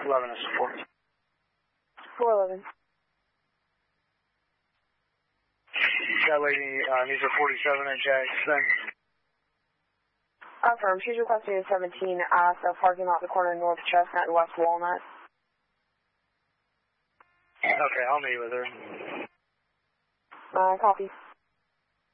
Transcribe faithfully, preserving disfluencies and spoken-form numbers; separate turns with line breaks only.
eleven is support.
four eleven.
That lady, uh, needs a forty-seven at Jackson.
Affirm. She's requesting a seventeen, uh, so parking lot, the corner of North Chestnut and West Walnut.
Okay, I'll meet with her.
Uh, copy.